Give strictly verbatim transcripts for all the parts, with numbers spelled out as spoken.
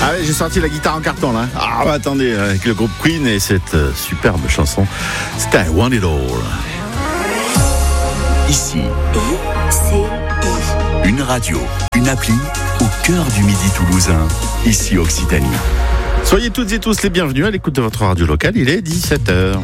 Ah ouais, j'ai sorti la guitare en carton là. Ah bah attendez, avec le groupe Queen et cette euh, superbe chanson, c'était I Want It All. Ici, I C I. une radio, une appli au cœur du Midi toulousain. Ici Occitanie. Soyez toutes et tous les bienvenus à l'écoute de votre radio locale, il est dix-sept heures.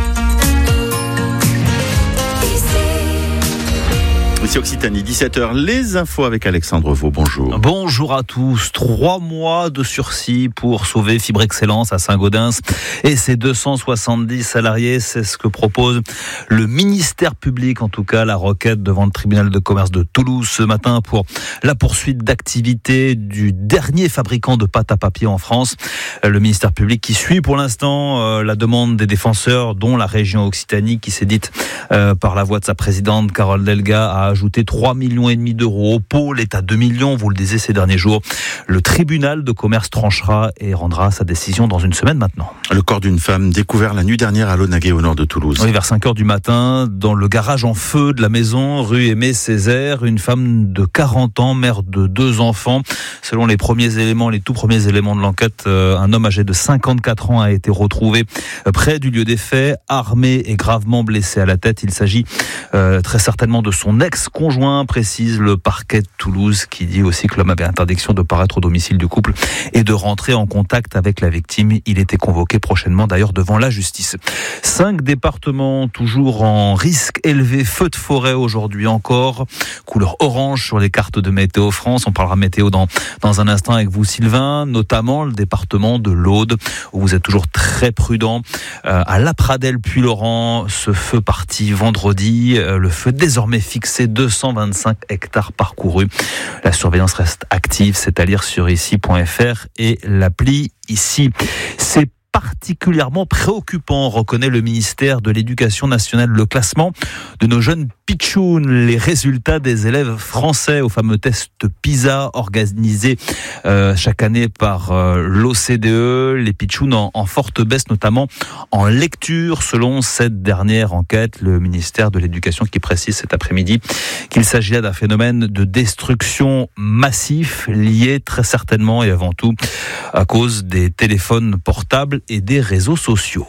Ici Occitanie, dix-sept heures, les infos avec Alexandre Vaux, bonjour. Bonjour à tous. Trois mois de sursis pour sauver Fibre Excellence à Saint-Gaudens et ses deux cent soixante-dix salariés. C'est ce que propose le ministère public, en tout cas la requête devant le tribunal de commerce de Toulouse ce matin pour la poursuite d'activité du dernier fabricant de pâte à papier en France. Le ministère public qui suit pour l'instant euh, la demande des défenseurs, dont la région Occitanie qui s'est dite euh, par la voix de sa présidente Carole Delga à ajouter trois virgule cinq millions d'euros au pot. L'État deux millions, vous le disiez ces derniers jours. Le tribunal de commerce tranchera et rendra sa décision dans une semaine maintenant. Le corps d'une femme découvert la nuit dernière à Launaguet au nord de Toulouse. Oui, vers cinq heures du matin, dans le garage en feu de la maison, rue Aimé Césaire, une femme de quarante ans, mère de deux enfants. Selon les premiers éléments, les tout premiers éléments de l'enquête, euh, un homme âgé de cinquante-quatre ans a été retrouvé près du lieu des faits, armé et gravement blessé à la tête. Il s'agit euh, très certainement de son ex-conjoint, précise le parquet de Toulouse, qui dit aussi que l'homme avait interdiction de paraître au domicile du couple et de rentrer en contact avec la victime. Il était convoqué prochainement d'ailleurs devant la justice. Cinq départements toujours en risque élevé, feu de forêt aujourd'hui encore, couleur orange sur les cartes de Météo France. On parlera météo dans, dans un instant avec vous Sylvain, notamment le département de l'Aude où vous êtes toujours très prudent. Euh, à La Pradelle puis Laurent, ce feu parti vendredi, euh, le feu désormais fixé deux cent vingt-cinq hectares parcourus. La surveillance reste active, c'est à lire sur ici point f r et l'appli ici. C'est particulièrement préoccupant, reconnaît le ministère de l'Éducation nationale, le classement de nos jeunes pitchouns, les résultats des élèves français au fameux test PISA organisé euh, chaque année par euh, l'O C D E. Les pitchouns en, en forte baisse, notamment en lecture, selon cette dernière enquête. Le ministère de l'Éducation qui précise cet après-midi qu'il s'agit là d'un phénomène de destruction massif lié très certainement et avant tout à cause des téléphones portables et des réseaux sociaux.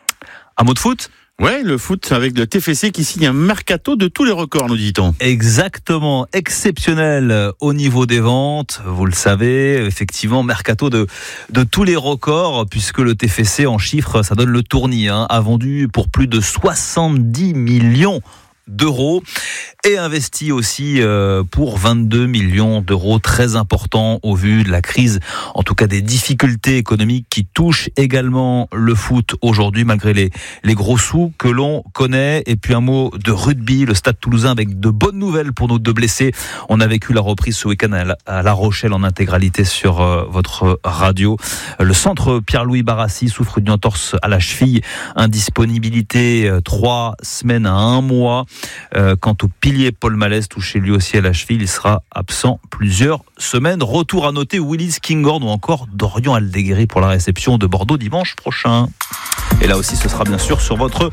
Un mot de foot ? Ouais, le foot avec le T F C qui signe un mercato de tous les records, nous dit-on. Exactement, exceptionnel au niveau des ventes, vous le savez, effectivement, mercato de, de tous les records, puisque le T F C en chiffres, ça donne le tournis, hein, a vendu pour plus de soixante-dix millions d'euros et investi aussi euh, pour vingt-deux millions d'euros, très important au vu de la crise, en tout cas des difficultés économiques qui touchent également le foot aujourd'hui malgré les, les gros sous que l'on connaît. Et puis un mot de rugby, le Stade Toulousain avec de bonnes nouvelles pour nos deux blessés. On a vécu la reprise ce week-end à La, à la Rochelle en intégralité sur euh, votre radio. Le centre Pierre-Louis Barassi souffre d'une entorse à la cheville, indisponibilité euh, trois semaines à un mois. Euh, quant au pilier Paul Malès, touché lui aussi à la cheville, il sera absent plusieurs semaines. Retour à noter Willis Kinghorn ou encore Dorian Aldeguerri pour la réception de Bordeaux dimanche prochain. Et là aussi, ce sera bien sûr sur votre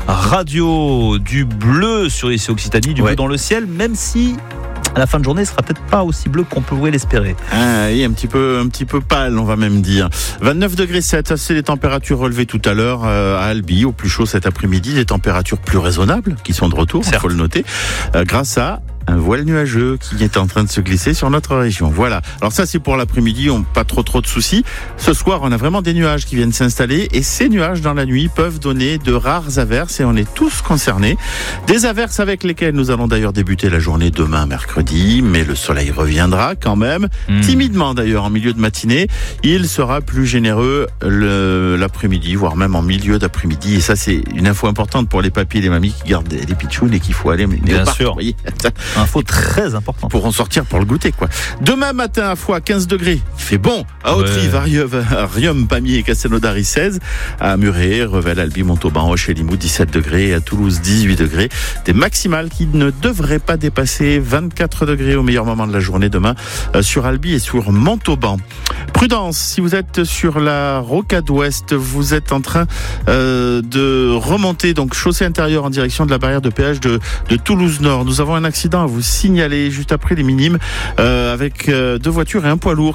radio. Du bleu sur ici Occitanie, du ouais. bleu dans le ciel, même si à la fin de journée, ce sera peut-être pas aussi bleu qu'on pouvait l'espérer. Ah oui, un petit peu, un petit peu pâle, on va même dire. vingt-neuf degrés sept, ça c'est les températures relevées tout à l'heure euh, à Albi, au plus chaud cet après-midi, des températures plus raisonnables qui sont de retour, il faut le noter, euh, grâce à un voile nuageux qui est en train de se glisser sur notre région. Voilà. Alors ça, c'est pour l'après-midi, on pas trop trop de soucis. Ce soir, on a vraiment des nuages qui viennent s'installer et ces nuages dans la nuit peuvent donner de rares averses et on est tous concernés. Des averses avec lesquelles nous allons d'ailleurs débuter la journée demain, mercredi, mais le soleil reviendra quand même, mmh. timidement d'ailleurs en milieu de matinée. Il sera plus généreux le, l'après-midi, voire même en milieu d'après-midi. Et ça, c'est une info importante pour les papis et les mamies qui gardent des, des pitchouns et qu'il faut aller. Bien sûr. Info très importante. Pour en sortir, pour le goûter, quoi. Demain matin, à Foix, quinze degrés. Il fait bon. À Haute-Rive, ouais. à Riom, Pamiers et Castelnaudary, seize. À Muret, Revel, Albi, Montauban, Roche et Limoux, dix-sept degrés. Et à Toulouse, dix-huit degrés. Des maximales qui ne devraient pas dépasser vingt-quatre degrés au meilleur moment de la journée demain euh, sur Albi et sur Montauban. Prudence, si vous êtes sur la rocade ouest, vous êtes en train euh, de remonter, donc chaussée intérieure en direction de la barrière de péage de, de Toulouse-Nord. Nous avons un accident à vous signaler juste après les minimes euh, avec euh, deux voitures et un poids lourd qui sont accidentés.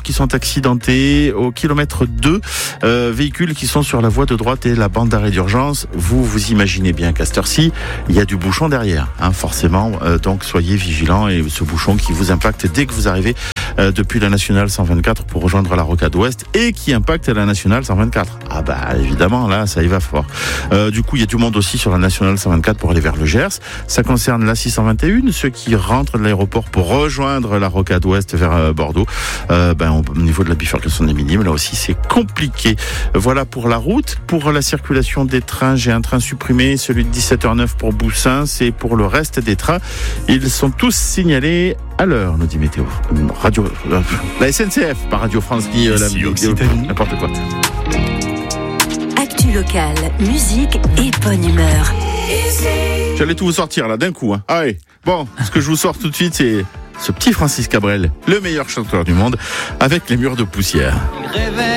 accidenté au kilomètre deux. Euh, véhicules qui sont sur la voie de droite et la bande d'arrêt d'urgence. Vous vous imaginez bien qu'à cette heure-ci, il y a du bouchon derrière, hein, forcément. Euh, donc soyez vigilants et ce bouchon qui vous impacte dès que vous arrivez euh, depuis la nationale cent vingt-quatre pour rejoindre la rocade ouest et qui impacte la nationale cent vingt-quatre. Ah bah évidemment, là, ça y va fort. Euh, du coup, il y a du monde aussi sur la nationale cent vingt-quatre pour aller vers le Gers. Ça concerne la six cent vingt et un, ceux qui rentrent de l'aéroport pour rejoindre la rocade ouest vers euh, Bordeaux. Euh, ben, au niveau de la bifurcation des Minimes, là aussi, c'est compliqué. Voilà pour la route. Pour la circulation des trains, j'ai un train supprimé, celui de dix-sept heures neuf pour Boussins. C'est pour le reste des trains. Ils sont tous signalés à l'heure, nous dit Météo. Radio, la S N C F, pas Radio France, dit euh, la météo, n'importe quoi. Actu locale, musique et bonne humeur. J'allais tout vous sortir là d'un coup. Hein. Ah ouais. Bon, ce que je vous sors tout de suite, c'est ce petit Francis Cabrel, le meilleur chanteur du monde, avec les murs de poussière.